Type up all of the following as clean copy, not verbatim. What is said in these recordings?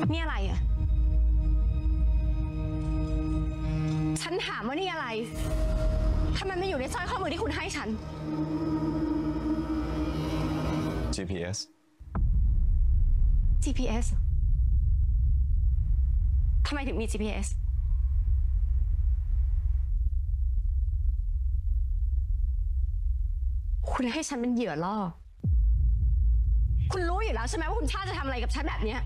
นี่อะไรอ่ะฉันถามว่านี่อะไรทำไมมันอยู่ในสร้อยข้อมือที่คุณให้ฉัน GPS GPS ทำไมถึงมี GPS คุณให้ฉันเป็นเหยื่อล่อคุณรู้อยู่แล้วใช่ไหมว่าคุณชาติจะทำอะไรกับฉันแบบนี้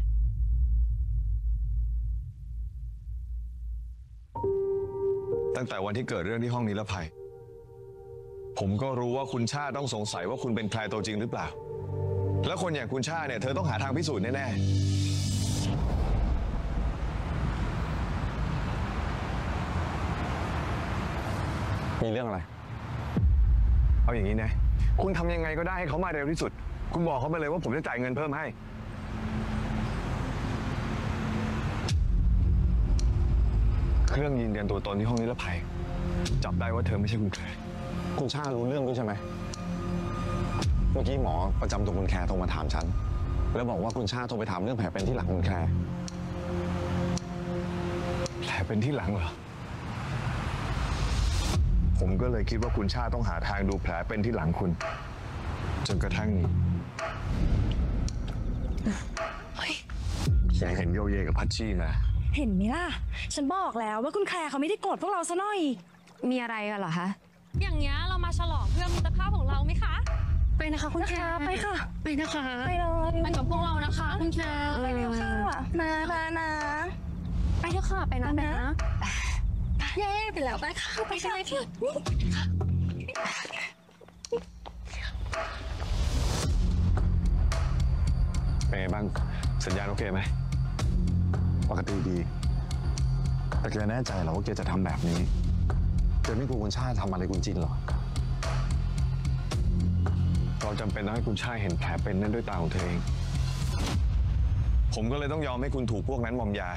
ตั้งแต่วันที่เกิดเรื่องที่ห้องนิรภัยผมก็รู้ว่าคุณชาติต้องสงสัยว่าคุณเป็นแพรตัวจริงหรือเปล่าแล้วคนอย่างคุณชาติเนี่ยเธอต้องหาทางพิสูจน์แน่ๆมีเรื่องอะไรเอาอย่างนี้นะคุณทำยังไงก็ได้ให้เขามาเร็วที่สุดคุณบอกเขามาเลยว่าผมจะจ่ายเงินเพิ่มให้เครื่องยืนยันตัวตนที่ห้องนิรภัยจับได้ว่าเธอไม่ใช่คุณแคร์คุณชารู้เรื่องด้วยใช่ไหมเมื่อกี้หมอประจำตัวคุณแคร์โทรมาถามฉันแล้วบอกว่าคุณชาโทรไปถามเรื่องแผลเป็นที่หลังคุณแคร์แผลเป็นที่หลังเหรอผมก็เลยคิดว่าคุณชาต้องหาทางดูแผลเป็นที่หลังคุณจนกระทั่งยังเห็นโยเยกับพัชชี่นะเห็นไหมล่ะฉันบอกแล้วว่าคุณแคร์เขาไม่ได้โกรธพวกเราซะหน่อยมีอะไรกันเหรอคะอย่างเงี้ยเรามาฉลองเพื่อมิตรภาพของเราไหมคะไปนะคะคุณแคร์ไปค่ะไปนะคะไปเลยไปกับพวกเรานะคะคุณแคร์ไปเร็วค่ะนะไปเถอะค่ะไปนะเย้ไปแล้วไปค่ะไปกันเลยค่ะเป็นไงบ้างสัญญาณโอเคไหมปกติดีแต่แกแน่ใจเหรอว่าแกจะทำแบบนี้แกไม่กลัวคุณชาทำอะไรคุณจินหรอเราจำเป็นต้องให้คุณชาเห็นแผลเป็นนั่นด้วยตาของเธอเองผมก็เลยต้องยอมให้คุณถูกพวกนั้นมอมยา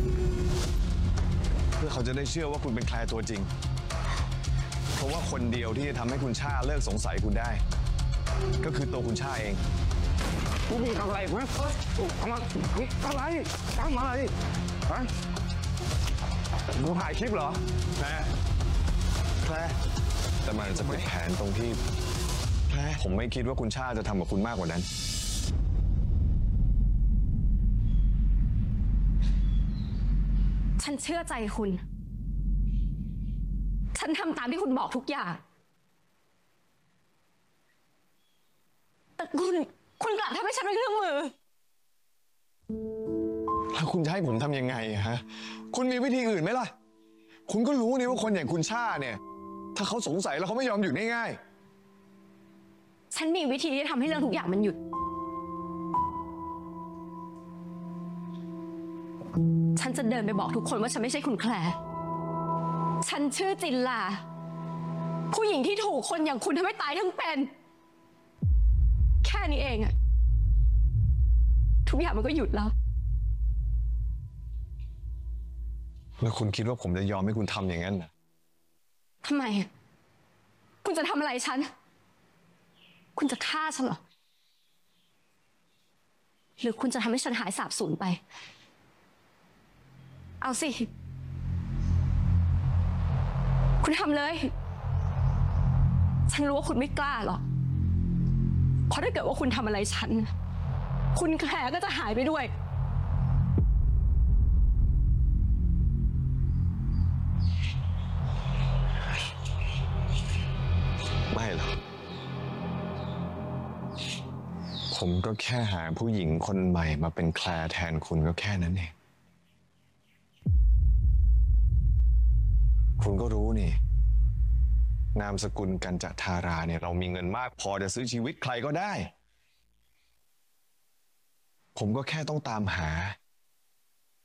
เพื่อเขาจะได้เชื่อว่าคุณเป็นแคลร์ตัวจริงเพราะว่าคนเดียวที่จะทำให้คุณชาเลิกสงสัยคุณได้ก็คือตัวคุณชาเองกูมีอะไรไหมทำอะไรฮะมึงถ่ายคลิปเหรอแพรแต่มันจะเป็นแผนตรงที่ผมไม่คิดว่าคุณชาจะทำกับคุณมากกว่านั้นฉันเชื่อใจคุณฉันทำตามที่คุณบอกทุกอย่างแต่คุณกลับทำให้ฉันเป็นเครื่องมือแล้วคุณจะให้ผมทำยังไงฮะคุณมีวิธีอื่นไหมล่ะคุณก็รู้นี่ว่าคนอย่างคุณชาเนี่ยถ้าเขาสงสัยแล้วเขาไม่ยอมหยุดง่ายๆฉันมีวิธีที่ทำให้เรื่องทุกอย่างมันหยุดฉันจะเดินไปบอกทุกคนว่าฉันไม่ใช่คุณแคลร์ฉันชื่อจินลาผู้หญิงที่ถูกคนอย่างคุณทำให้ตายทั้งเป็นแค่นี้เองอะทุกอย่างมันก็หยุดแล้วแล้วคุณคิดว่าผมจะยอมให้คุณทำอย่างนั้นเหรอทำไมคุณจะทำอะไรฉันคุณจะฆ่าฉันเหรอหรือคุณจะทำให้ฉันหายสาบสูญไปเอาสิคุณทำเลยฉันรู้ว่าคุณไม่กล้าหรอกเพราะถ้าเกิดว่าคุณทำอะไรฉันคุณแคร์ก็จะหายไปด้วยไม่หรอกผมก็แค่หาผู้หญิงคนใหม่มาเป็นแคลร์แทนคุณก็แค่นั้นเองคุณก็รู้นี่นามสกุลกันจธาราเนี่ยเรามีเงินมากพอจะซื้อชีวิตใครก็ได้ผมก็แค่ต้องตามหา